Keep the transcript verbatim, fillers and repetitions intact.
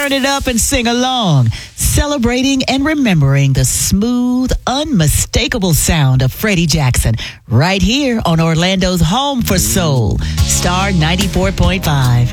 turn it up and sing along, celebrating and remembering the smooth, unmistakable sound of Freddie Jackson, right here on Orlando's home for soul, Star ninety-four point five.